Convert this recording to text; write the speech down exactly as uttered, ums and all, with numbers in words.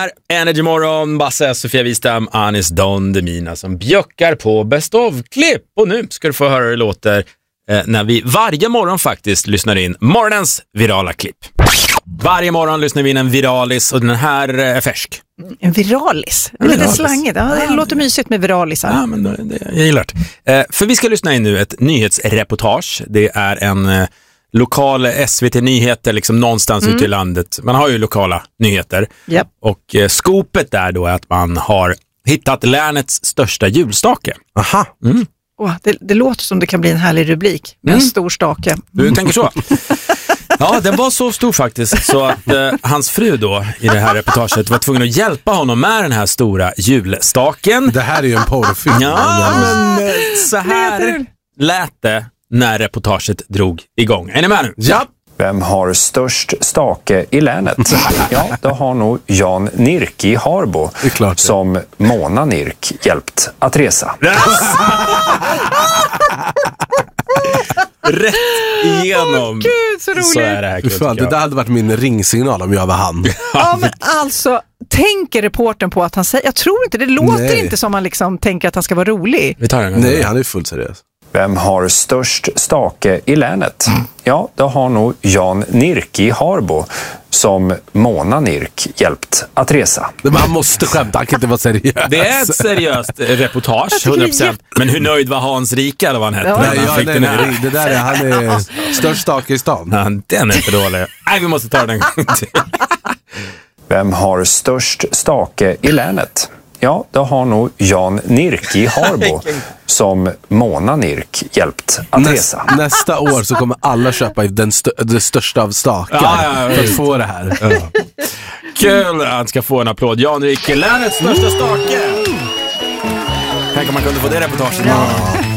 här, Energy Morgon, Basse, Sofia Wistam, Anis Don Demina som bjöckar på Best of-klipp. Och nu ska du få höra hur det låter eh, när vi varje morgon faktiskt lyssnar in morgonens virala klipp. Varje morgon lyssnar vi in en viralis och den här är färsk. En viralis? Det är lite slangigt. Ja, det låter mysigt med viralisar. Ja, men det, det, jag gillar det. Eh, för vi ska lyssna in nu ett nyhetsreportage. Det är en eh, lokal S V T-nyheter liksom någonstans mm. ute i landet. Man har ju lokala nyheter. Yep. Och eh, skopet där då är att man har hittat länets största julstake. Aha. Mm. Oh, det, det låter som det kan bli en härlig rubrik. Med mm. en stor stake. Du tänker så? Ja, den var så stor faktiskt så att eh, hans fru då i det här reportaget var tvungen att hjälpa honom med den här stora julstaken. Det här är ju en porrfilm. Ja, men eh, så här lät det när reportaget drog igång. Är ni med nu? Ja. Vem har störst stake i länet? Ja, det har nog Jan Nirk i Harbo som Mona Nirk hjälpt att resa. Rätt igenom. Oh, Gud, så roligt. Så är det här. Fan, det där hade varit min ringsignal om jag var han. Ja, men alltså, tänker reportern på att han säger... Jag tror inte, det låter Nej. inte som han liksom tänker att han ska vara rolig. Vi tar den. Nej, han är fullt seriös. Vem har störst stake i länet? Ja, det har nog Jan Nirk i Harbo som Mona Nirk hjälpt att resa. Man måste skämta, han kan inte vara seriös. Det är ett seriöst reportage, hundra procent. Men hur nöjd var Hans Rika eller vad han hette? Ja. Nej, ja, nej, nej, det där är, han är störst stake i stan. Ja, den är inte dålig. Nej, vi måste ta den gång till. Vem har störst stake i länet? Ja, det har nog Jan Nirk i Harbo som Mona Nirk hjälpt att Näst, resa. Nästa år så kommer alla köpa den stö- det största av stakar ja, ja, ja, för att få det här. Ja. Kul, han ska få en applåd. Jan Nirk, länets största stake. Tänk om man kunde få det reportaget. Ja.